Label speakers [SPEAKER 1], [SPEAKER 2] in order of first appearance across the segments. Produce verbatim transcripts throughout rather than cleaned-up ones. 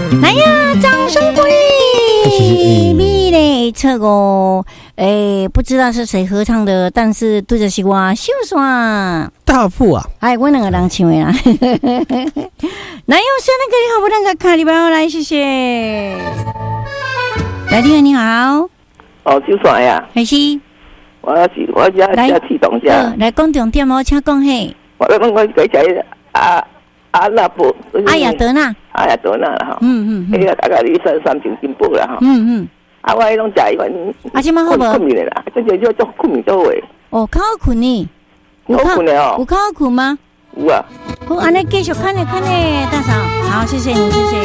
[SPEAKER 1] 来呀，掌声鼓励！美丽错哦，哎，不知道是谁合唱的，但是对着是我秀爽
[SPEAKER 2] 大富啊！
[SPEAKER 1] 哎，我两个人唱的啦。来哟，现在给你好不那个卡里包来，谢谢。来，你好，你好。
[SPEAKER 3] 哦，秀爽呀，
[SPEAKER 1] 还是？
[SPEAKER 3] 我是我家家启动家。
[SPEAKER 1] 来讲重点哦，请讲嘿。
[SPEAKER 3] 我我我改起啊。阿那布，
[SPEAKER 1] 阿雅德纳，
[SPEAKER 3] 阿雅德纳啦哈，
[SPEAKER 1] 嗯嗯，
[SPEAKER 3] 迄个大概你三三斤进步啦哈，
[SPEAKER 1] 嗯嗯，
[SPEAKER 3] 啊我迄种食一款，
[SPEAKER 1] 啊即摆好无？
[SPEAKER 3] 困眠啦，这就叫做困眠做位。
[SPEAKER 1] 哦，较好困呢，
[SPEAKER 3] 有好困的哦，
[SPEAKER 1] 有较好困吗？
[SPEAKER 3] 有啊。
[SPEAKER 1] 好，安尼继续看呢看呢，大嫂，好，谢谢你，谢谢。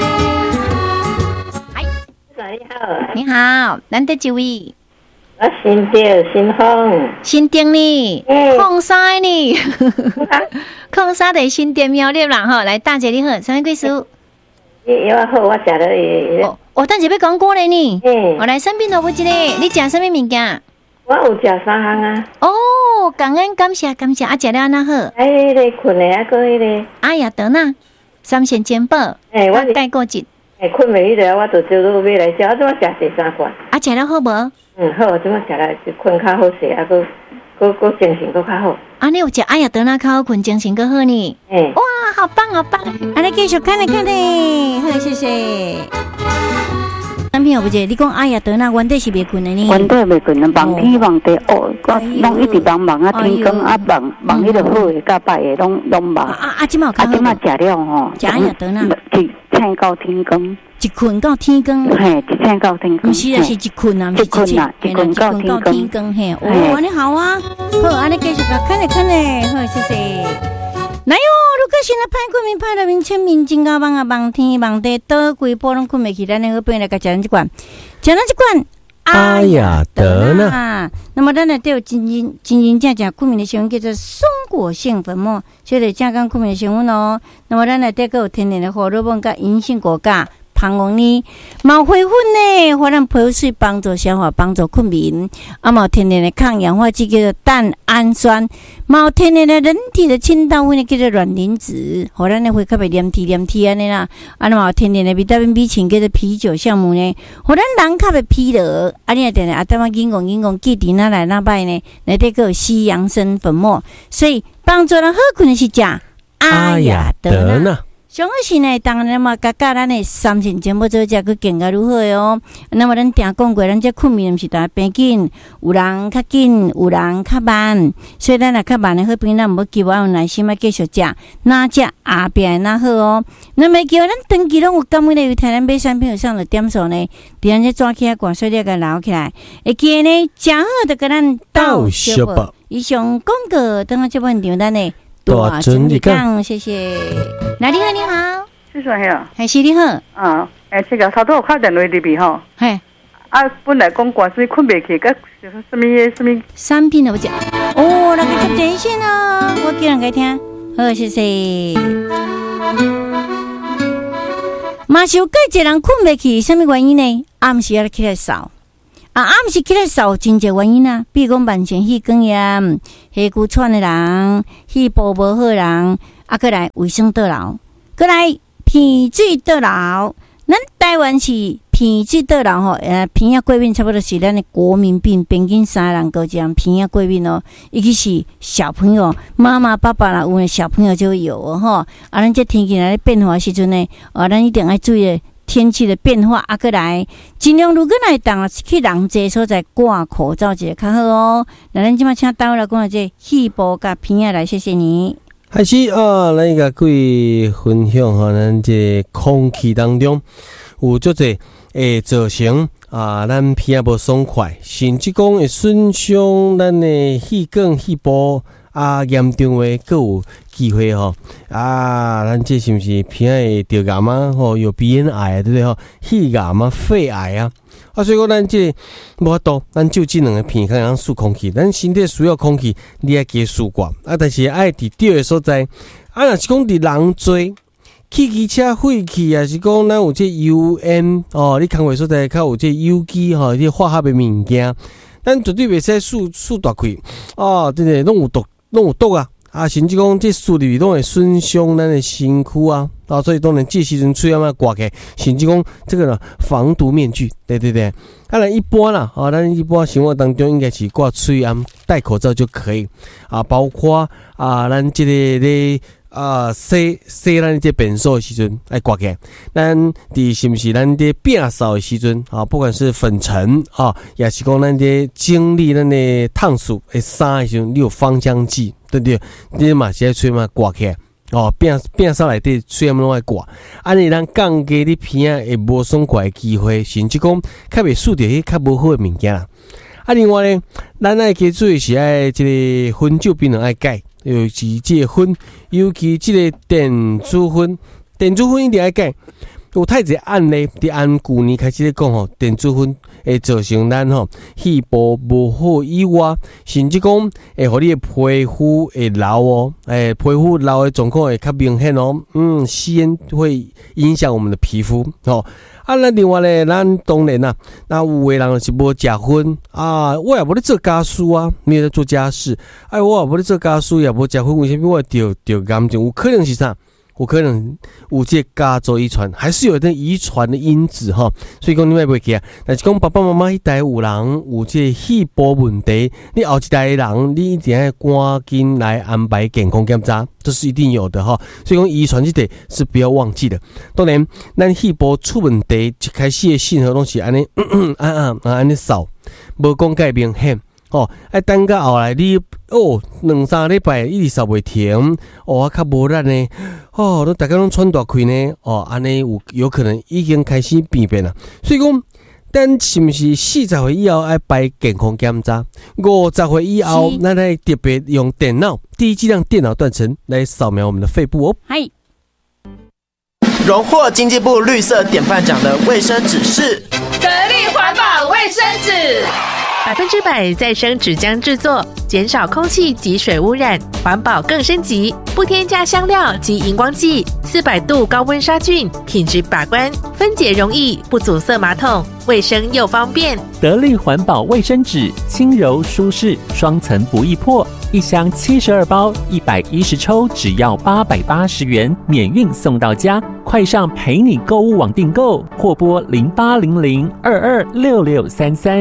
[SPEAKER 1] 嗨，
[SPEAKER 4] 你好，
[SPEAKER 1] 你好，难得几位？
[SPEAKER 4] 我新店新丰，
[SPEAKER 1] 新店呢，矿山呢，矿山的新店苗栗啦吼，来大姐你好，三位贵叔。
[SPEAKER 4] 你我好，我食了。
[SPEAKER 1] 哦，哦，等下要讲过来呢。
[SPEAKER 4] 嗯，
[SPEAKER 1] 我来身边都不一个，你食什么物件？
[SPEAKER 4] 我有食三项啊。
[SPEAKER 1] 哦，感恩感谢感谢，啊，食了安那好？
[SPEAKER 4] 哎，迄个困的啊，个迄个。
[SPEAKER 1] 阿雅德纳，三鲜煎包。
[SPEAKER 4] 哎，我
[SPEAKER 1] 盖过节。
[SPEAKER 4] 哎，困袂迄个，我就朝路买来食，我怎么食第三罐？
[SPEAKER 1] 啊，食了好无？
[SPEAKER 4] 嗯，好，怎么食来就困较好势，啊，个个个精神个较好。
[SPEAKER 1] 啊，你有食阿雅德纳较好困，精神个好呢。
[SPEAKER 4] 哎，
[SPEAKER 1] 哇，好棒好棒！啊，你继续看来看嘞，好，谢谢。男朋友不姐，你讲阿雅德纳原底是袂困的呢？
[SPEAKER 5] 原底袂困啊，梦天梦地哦，我拢一直梦梦啊，天光啊梦梦迄个好的甲歹的拢拢梦。
[SPEAKER 1] 啊啊，即马
[SPEAKER 5] 啊，即马食了吼，
[SPEAKER 1] 食阿雅德纳，
[SPEAKER 5] 一醒到天光。
[SPEAKER 1] 一困到天光，
[SPEAKER 5] 嘿，一醒到天光，
[SPEAKER 1] 不是啊，是一困啊，
[SPEAKER 5] 一困啊，一困到天
[SPEAKER 1] 光，嘿，哦，你好啊，好，安尼继续看，看嘞看嘞，好，谢谢。来哟，如果现在派困眠派了面签面真高棒啊，望天望地倒规波拢困袂起，咱那个变来个食咱这款，食咱这款
[SPEAKER 2] 阿雅德纳。
[SPEAKER 1] 那么咱呢都有真真真真正正困眠的成分叫做松果性粉末，所以正讲困眠的成分哦。那么咱呢得个有天然的荷尔蒙甲银杏果苷。膀胱呢，毛灰粉呢，互咱皮水帮助消化，帮助困眠。啊，毛天然的抗氧化剂叫做蛋氨酸，毛天然的人体的清道夫呢叫做卵磷脂，互咱的会较袂黏体黏体安尼啦。啊，毛天然的维他命 B 群叫做啤酒酵母呢，互咱人较袂疲劳。啊，你啊定定啊，当我紧讲紧讲，记伫哪来哪摆呢？内底个有西洋参粉末，所以帮助人好困的是食阿雅德纳。上好是呢，当然嘛，甲甲咱的三线节目做只个更加如何哦。那么咱定讲过，咱这困眠毋是大变紧，有人较紧，有人较慢，所以咱若较慢的好朋友，咱毋要急，我有耐心啊继续食，哪食后边哪好哦。那么叫咱长期拢有感恩的，有台咱买产品有上的点数呢，伫咱这抓起来挂水了个留起来，会记呢，真好的跟咱倒小宝。以上广告，等下这本场咱呢。大真理讲，谢谢。来，你好，你好，
[SPEAKER 6] 是说嘿啊，
[SPEAKER 1] 还是你好。
[SPEAKER 6] 啊，哎，这个头拄有敲电话入去吼。
[SPEAKER 1] 嘿。
[SPEAKER 6] 啊，本来讲关水困袂去，甲什么什么
[SPEAKER 1] 产品都不讲。哦，那个接一线哦，我叫人家听。好，谢谢。嘛是有个一人困袂去，什么原因呢？暗时要起来扫。啊，暗时起来扫，真侪原因啊，比如讲慢性气管炎、气骨喘的人、肺部无好人，啊，过来卫生倒流，过来鼻水倒流。咱台湾是鼻水倒流吼，呃，鼻仔过敏差不多是咱的国民病，平均三人高一样鼻仔过敏哦。尤其是小朋友，妈妈、爸爸啦，有的小朋友就有哦吼。啊，咱这天气来变化时阵呢，啊，咱一定要注意。天气的变化啊，过来尽量如果来当去人济所在挂口罩一个较好哦。那咱即马请导来讲下这气部甲鼻仔来，谢谢你。
[SPEAKER 2] 开始啊，咱甲各位分享哈，咱这空气当中有足侪会造成啊，咱鼻仔无爽快，甚至讲会损伤咱的气管、气部啊，严重的各有机会吼啊，咱这是不是鼻仔会得癌啊？吼，有鼻咽癌对不对吼？肺癌啊、肺癌啊，啊，所以讲咱这无法度，咱就这两个鼻孔通输空气，咱身体需要空气，你爱加输挂啊，但是爱伫对的所在，啊，若是讲伫人多，汽机车废气啊，是讲咱有这油烟哦，你工位所在较有这有机吼，这化学的物件，咱绝对袂使输输大气哦，对对，拢有毒。拢有毒啊！ 啊，甚至讲这输入拢会损伤咱的身躯啊，啊，所以当然这时阵喙要挂起来，甚至讲这个呢防毒面具，对对对。啊，咱一般啦，啊，咱一般生活当中应该是挂喙安戴口罩就可以啊，包括啊，咱这个咧。啊，洗洗咱这便所的时阵爱挂起来，咱伫是不是咱这变扫的时阵啊？不管是粉尘啊，也是讲咱这经历咱的烫素的衫的时阵，你有芳香剂，对不对？你嘛是爱吹嘛挂起来哦，变变扫内底吹嘛拢爱挂，安尼咱降低你鼻啊会无爽快的机会，甚至讲较袂输着迄较无好的物件啦。啊，另外咧，咱爱记注意是爱这个分酒槟榔爱戒。尤其这个薰，尤其这个电子薰，电子薰一定要戒。有太侪案例，伫按旧年开始咧讲吼，电子薰会造成咱吼肺部无好以外，甚至讲会互你的皮肤会老哦，诶，皮肤老的状况会较明显哦。嗯，吸烟会影响我们的皮肤哦。啊，咱另外咧，咱当然啦，那有的人是无食薰啊，我也无咧做家事啊，没有在做家事，哎，我也无咧做家事，也无食薰，为什么我得得癌症？有可能是啥？有可能有这家族遗传，还是有点遗传的因子哈。所以讲你莫袂记啊，但是讲爸爸妈妈迄代有人有这肺部问题，你后一代的人，你一定要赶紧来安排健康检查，这是一定有的哈。所以讲遗传这点是不要忘记的。当然，咱肺部出问题，一开始的信号拢是安尼，啊啊啊安尼扫，无讲介明显。哦，爱等到后来你哦两三礼拜一直扫袂停，哦啊较无力呢，哦都大家拢喘大气呢，哦安尼有有可能已经开始变变啦。所以讲，咱是毋是四十岁以后爱摆健康检查？五十岁以后，咱来特别用电脑低剂量电脑断层来扫描我们的肺部哦。
[SPEAKER 1] 嗨，
[SPEAKER 7] 荣获经济部绿色典范奖的卫生纸是
[SPEAKER 8] 得力环保卫生纸。百分之百再生纸浆制作，减少空气及水污染，环保更升级，不添加香料及荧光剂，四百度高温杀菌，品质把关，分解容易，不阻塞马桶，卫生又方便。
[SPEAKER 9] 得力环保卫生纸，轻柔舒适，双层不易破，一箱七十二包，一百一十抽，只要八百八十元，免运送到家。快上陪你购物网订购，或拨零八零零二二六六三三。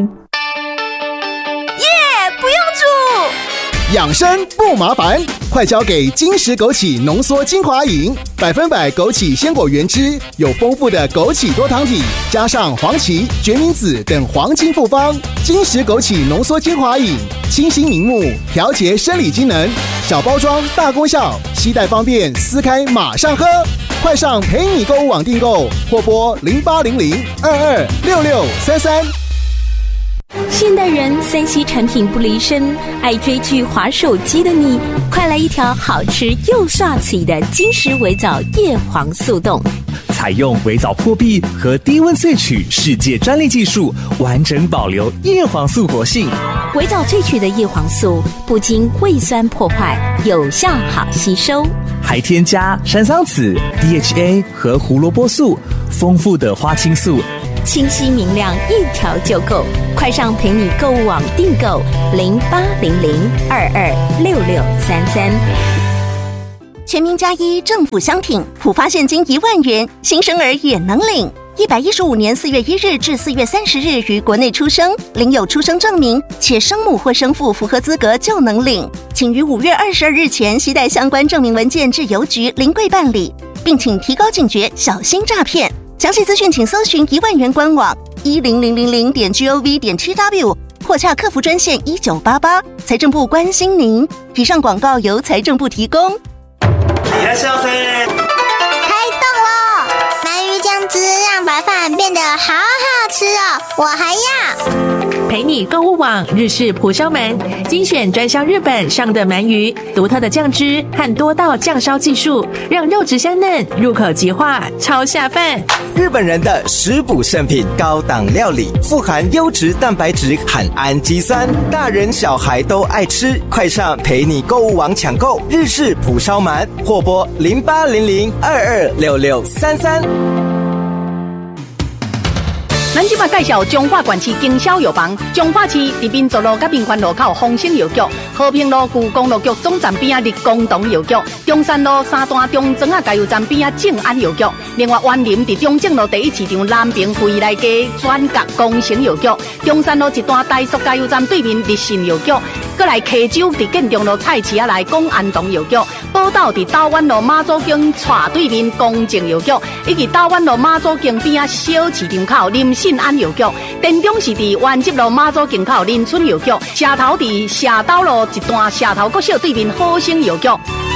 [SPEAKER 10] 养生不麻烦，快交给金石枸杞浓缩精华饮，百分百枸杞鲜果原汁，有丰富的枸杞多糖体，加上黄芪、决明子等黄金复方。金石枸杞浓缩精华饮，清新明目，调节生理机能，小包装大功效，携带方便，撕开马上喝。快上陪你购物网订购，或拨零八零零二二六六三三。
[SPEAKER 11] 现代人三 C 产品不离身，爱追剧滑手机的你，快来一条好吃又帅气的金石微藻叶黄素冻。
[SPEAKER 12] 采用微藻破壁和低温萃取世界专利技术，完整保留叶黄素活性。
[SPEAKER 11] 微藻萃取的叶黄素不经胃酸破坏，有效好吸收，
[SPEAKER 12] 还添加山桑子、D H A 和胡萝卜素，丰富的花青素，
[SPEAKER 11] 清晰明亮，一条就够。快上陪你购物网订购零八零零二二六六三三。
[SPEAKER 13] 全民加一政府商品，普发现金一万元，新生儿也能领。一百一十五年四月一日至四月三十日于国内出生，领有出生证明，且生母或生父符合资格就能领。请于五月二十二日前携带相关证明文件至邮局临柜办理，并请提高警觉，小心诈骗。详细资讯请搜寻一万元官网一零零零零点 gov 点 tw 或洽客服专线一九八八。财政部关心您。以上广告由财政部提供。
[SPEAKER 14] いらっしゃいませ。
[SPEAKER 15] 开动了！鳗鱼酱汁让白饭变得好好吃哦，我还要。
[SPEAKER 8] 陪你购物网日式蒲烧鳗，精选专销日本上的鳗鱼，独特的酱汁和多道酱烧技术，让肉质香嫩，入口即化，超下饭。
[SPEAKER 7] 日本人的食补圣品，高档料理，富含优质蛋白质和氨基酸，大人小孩都爱吃。快上陪你购物网抢购日式蒲烧鳗，或拨零八零零二二六六三三。
[SPEAKER 16] 咱即摆介绍彰化县市经销药房，彰化市伫民族路甲民权路口丰兴药局，和平路旧公路局总站边啊立功堂药局，中山路三段中庄啊加油站边啊正安药局，另外园林伫中正路第一市场南平惠来街转角工程药局，中山路一段大速加油站对面立信药局，过来溪州伫建中路菜市啊来公安堂药局，宝岛伫台湾路马祖径斜对面公正药局，以及台湾路马祖径边啊小市场口林信安药局，田中是伫原集路马祖径口林村药局，社头伫社斗路一段社头国小对面好生药局。